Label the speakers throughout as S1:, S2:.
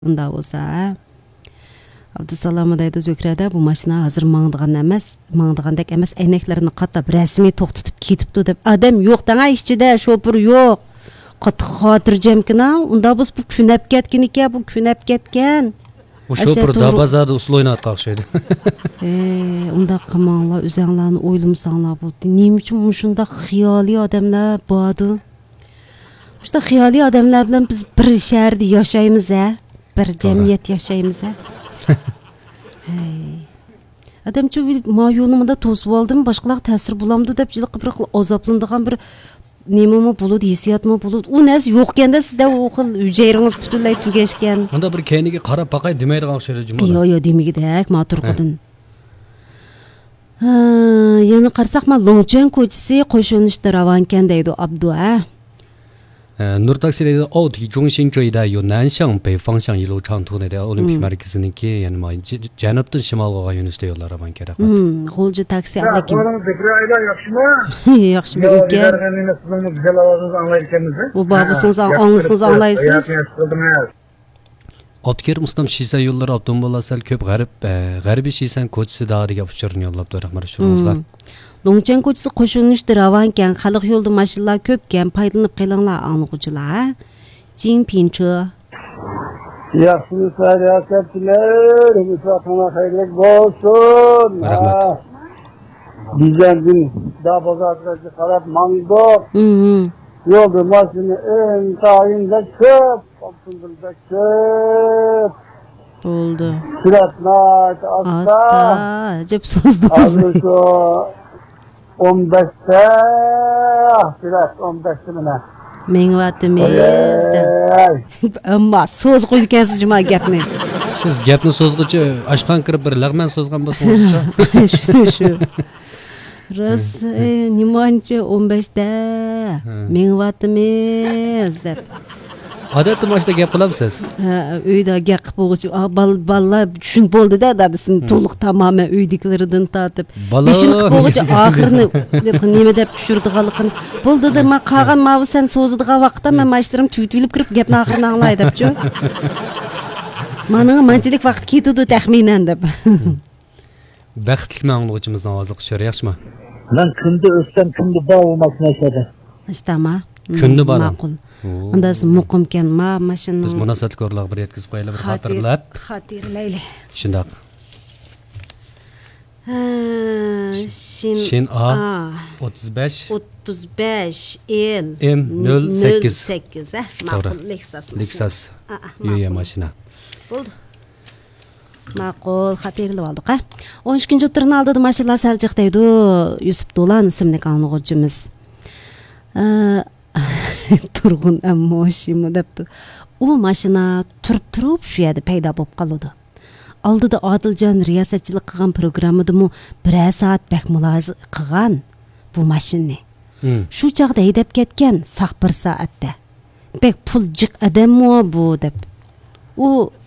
S1: Unda olsa. Abdusallam deydi Zökrədə bu maşına hazır mаңдығандek emas, əynəklərini qatab rəsmi toxtutub ketibdi deb. Adam yo'q dana işçide, şoför yo'q. Qatıq xatircəmkina, unda biz bu künəp ketkin ekan, bu künəp ketken.
S2: O şoför da bazarda usul oynat qalxışıydı.
S1: Unda qamanglar, özənglarni oylamsanlar bo'ldi. Nima uchun shunda xiyoliy odamlar bordi? Shunda xiyoliy odamlar bilan biz bir shaharda yashaymiz, bir jamiyat yashaymiz. Adamcha mayonimda to'sib oldim, boshqalar ta'sir bo'lamdi deb jiliqib bir azoblanadigan bir nemami bo'ladi, hissiyotmi bo'ladi. U narsa yo'q ekanda sizda u xil hujayringiz butunlay tugashgan.
S2: Unda bir keyniga qarab baqay demaydigan o'xshaydi jumla.
S1: Yo'q, demagidek, ma turqidan. Yana qarsak, ma Longchen ko'chasi qo'shilishda ravonkan deydi Abdu.
S2: Nur takside out Zhongxin 这一带有南向北方向一路长途的Olimpik merkezindeki yani janubdan shimolga yo'nalishda yo'llar ravon kerak.
S1: G'olji taksi aldakim.
S3: Yaxshimi?
S1: Yaxshimi uka. Bu babasınız anlısınız anlayısınız.
S2: Abdukerim ustam Şisan yolları avtomobillar sal ko'p g'arbiy Şisan ko'chasi dag'iga uchirni yo'llabdi rahmat shuningizga.
S1: Longchen ko'chasi qo'shilishda ravonkan, xalq yo'lda mashinalar ko'pkan, foydalanib qilinglar anlıqçılar. Jinpingche.
S3: Yaxshi sayohatchilar, musofaha xayrlik bo'lsin.
S2: Rahmat.
S3: Bizden daha bazarda qarab mango. Yolda mashina en tayinda ko'p, optunda ko'p.
S1: Oldu.
S3: Süratlar asta.
S1: Cep sozdunuz.
S3: 15'te. Sürat 15'te mi ne?
S1: Mengvatimizda. Amma so'z qo'ygansiz juma gapni.
S2: Siz gapni so'zg'ichi ashqan kirib bir lag'man so'zgan bo'lsangiz-chi.
S1: Shu. Ras nimancha 15'da. Mengvatimiz deb.
S2: Odatda mashda gap qilamsiz.
S1: Uyda gap qilib o'g'chi ballar tushun bo'ldi-da, dadisin to'liq tamoman uydiklaridan tortib. Beshin qilib o'g'chi oxirini nima deb tushirdiganligini. Bo'ldi-da, men qolgan mavi sen so'zadigan vaqtda men mashtrim tuvtilib kirib gapni oxirini anglaydi debchi. Mening manchilik vaqt ketdi taxminan deb.
S2: Baxtli ma'lumotchimizdan hozir qishar yaxshimi?
S3: Ben kunda o'sgan kunda bog' olmasini aytadi.
S1: Ishtama.
S2: Kunda bor.
S1: Ma'qul. Unda siz muqimkan mashina.
S2: Biz munosabatkorlar bir yetkazib qo'yaylik, bir xotirlab.
S1: Xotirlaylik.
S2: Shundoq. Shin A 35
S1: L M08 ma'qul Lexus.
S2: Yo'ya mashina.
S1: Bo'ldi. Ma'qul, xotirlab oldik, 13-chi o'tirni oldida mashinalar saljiq deydi Yusuf Do'lan ismli qonunchimiz. Turg'un ammo shimi debdi. U mashina turib shu yerda paydo bo'lib qoldi. Oldida Odiljon riyosatchilik qilgan programmadimi 1 soat bak mulohaza qilgan bu mashinani. Shu chaqda haydab ketgan saq 1 soatda. Bek pul jiq odammi bu deb. U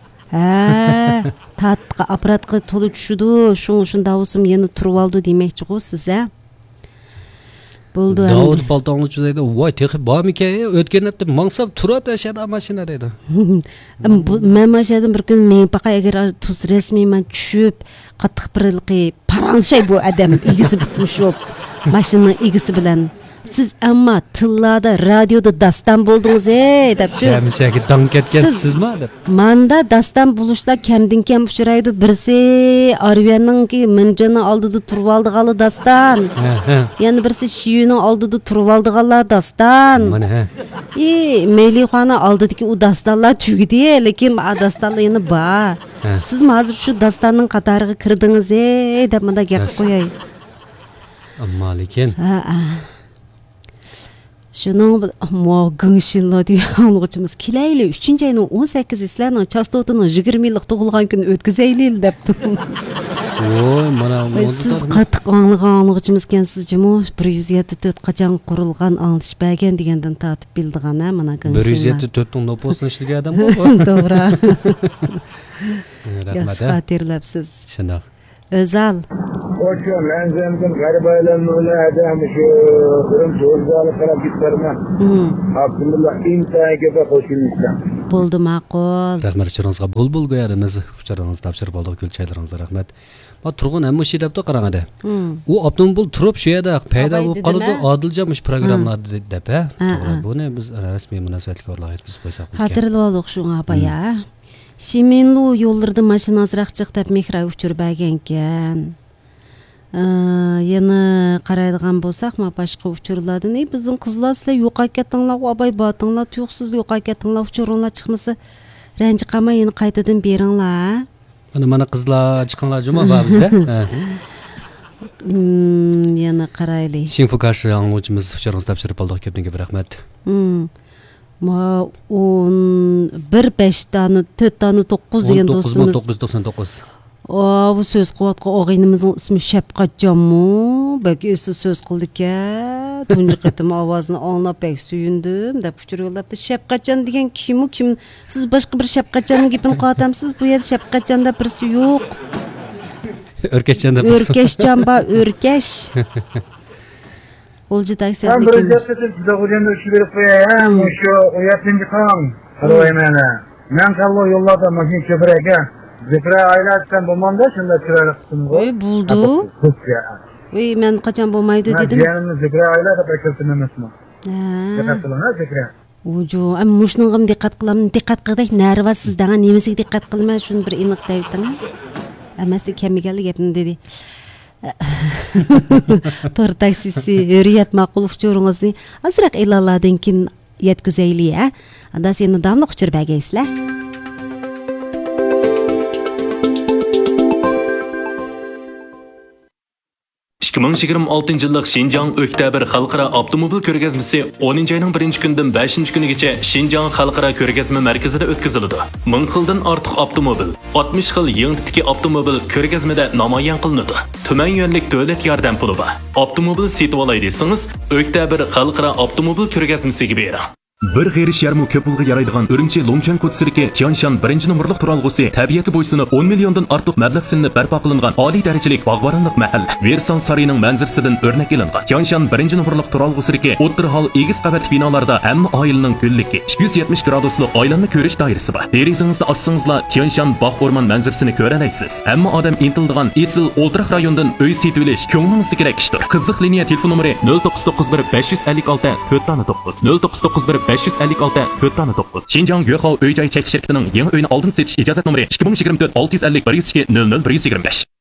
S1: tatqa apparatga to'la tushdi. Shunda o'sim yana turib oldi demoqchi-ku siz-a? Bo'ldi.
S2: Davud paltonli chizaydi. Voy, texi bormikan? O'tgan hafta mansab turadi ashada mashina dedi.
S1: Men mashadan bir kun men baqa agar tuz rasmiy men tushib, qattiq birilqi paranshay bu odam egisi bitmish yo'q. Mashina egisi bilan siz amma tillada radioda dastan bo'ldingiz debchi.
S2: Shamishagi dong ketgansizmi deb.
S1: Manda dastan bulishlar kamdan-kam uchraydi. Birisi Arviyanninki minjani oldida turib oldiganlar dastan. Yana birisi Shiyuning oldida turib oldiganlar dastan.
S2: Mana
S1: Melixona oldidagi u dastanlar tugidi, lekin dastanlar yana bor. Siz hozir shu dastanning qatoriga kirdingiz deb menda gap qo'yay.
S2: Ammo lekin Şunun muğınşınla diyorlar kilayli 3. ayının 18 islerinin çastotunu 20 yıllık doğulgan gün ötküzeyli depti. Siz qattiq anlıqçımızken sizce mi 174 qaçan qurulgan anlış bəgən degenden tatip bildiğen mana gınşınlar. 174'ün noposunu işlegen adam bu.
S1: Doğru. Yaxşı xatirləbsiz.
S2: Şundaq.
S1: Özal.
S3: Koçum ben zemdim garibaylarını öyle edemmişim. Durum çoğuzdalı kadar gitlerime. Abdullah intihaya göbe koşulmuşlar.
S1: Bo'ldi, ma'qul.
S2: Rahmat uchurunuzga bul qo'yadimiz. Uchurunuzni topshirib oldik, gul chaylaringizga rahmat. Ma turg'un hamma şey debdi qarangada. U avtomobil turib shu yerda paydo bo'lib qoldi, Odiljon ish programmalarida deb, to'g'ri. Buni biz rasmiy munosabatlarga yetkazib qo'ysak.
S1: Xatirli olduk şuna abaya. Şimenlu yollarda maşın azraq çıqtab mehra uçurib bergankan. Yana qaraydigan bo'lsak, ma boshqa uçurlardan bizning qizlar sizlar yo'qolib ketdinglar, abay botinglar, tuyuqsiz yo'qolib ketdinglar, uçuringlar chiqmasa, ranji qamay yana qaytadan beringlar.
S2: Mana qizlar chiqinglar juma biza.
S1: Yana qaraylik.
S2: Shinfukash angluvchimiz uchuringizni topshirib oldik, ko'pinga rahmat.
S1: Ma 5 tane, 4 tane 9 degan do'stimiz.
S2: 1999.
S1: Bu söz qilib o'g'inimizning ismi Shafqatjonmi? Balki söz qildik-a. Tunji qitim ovozini anglab bek suyundim deb uçur yo'llabdi. Shafqatjon degan kim? Siz boshqa bir Shafqatjonning gapini qatamsiz. Bu yerda Shafqatjon deb birisi yo'q.
S2: O'rkashjon deb.
S1: O'rkashjon ba, o'rkash. Olji taksi.
S3: Ben bir cessetin size hocamda işi verip koyayım. Şu oyatınca kan. Karayımene. Ben kallo yolladım makin köprege. Zikra aylatsam bulmam da şunda çırarak tuttum.
S1: Oy buldu. Oy men qachon bo'lmaydi dedim.
S3: Jiyanimni Zikra aylatib akirtim emasmi? Diqqat qiling, Zikra.
S1: Ojo, am mushningim diqqat qilaman. Diqqat qildik, narva sizdan nemasiga diqqat qilmay shuni bir aniq deytding. Amasi kamigali gapni dedi. Tor taksisi hurriyat ma'qul uchuringizni azroq ilolardan keyin yetkazaylik, a? Anda seni davomli uçurib bergaysizlar.
S4: 2026 yıllık Şinjan Öktabir Xalqara Avtomobil Ko'rgazmasi 10 ayning 1-kunidan 5-kunigacha Şinjan Xalqara Ko'rgazma markazida o'tkaziladi. 1000 xildan ortiq avtomobil, 60 xil yangi tipdagi avtomobil ko'rgazmada namoyon qilinadi. Tuman yo'nlik davlat yordam puli bor. Avtomobil setib olay desangiz, Öktabir Xalqara Avtomobil Ko'rgazmasiga bering. Bir g'irish yarmi ko'p pulga yaraydigan Urumchi Longchan ko'tsiriki Tianshan 1-numurliq turalg'usi tabiatga bo'ysunib 10 milliondan ortiq mablag' silinib barpo qilingan oliy darajalik bog'boronlik mahalla Versan sarining manzarasidan o'rnak olingan. Tianshan 1-numurliq turalg'usiriki o'ttir hol egiz qavatli binolarda hamma oilaning ko'lligi 270 graduslik oilanni ko'rish doirasi bor. Derizangizni ochsangizlar Tianshan bog' o'rmon manzarasini ko'ra olasiz. Hamma odam intildigan esil o'ltiraq rayondan uy setib olish ko'nglingizni kerak ishdir. Qiziq liniya telefon nomeri 0991 556 409 0991 556 409. Şinjan Yo'qov uy-joy chekish shirkatining yangi uyni oldin setish ijozat nomeri 2024 650 102 00 125.